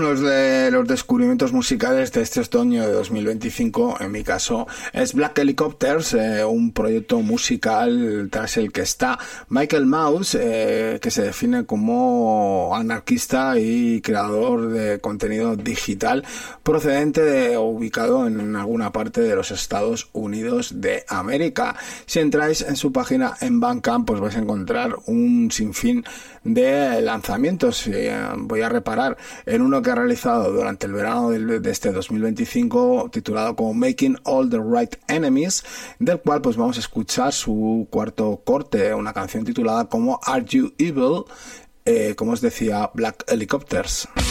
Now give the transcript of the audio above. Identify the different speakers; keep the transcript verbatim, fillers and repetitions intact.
Speaker 1: Uno de los descubrimientos musicales de este otoño de dos mil veinticinco, en mi caso, es Black Helicopters, eh, un proyecto musical tras el que está Michael Mouse, eh, que se define como anarquista y creador de contenido digital procedente de, ubicado en alguna parte de los Estados Unidos de América. Si entráis en su página en Bandcamp, pues vais a encontrar un sinfín de lanzamientos. Eh, voy a reparar en uno que ha realizado durante el verano de, de este dos mil veinticinco, titulado como Making All the Right Enemies, del cual pues vamos a escuchar su cuarto corte, una canción titulada como Are You Evil, eh, como os decía, Black Helicopters.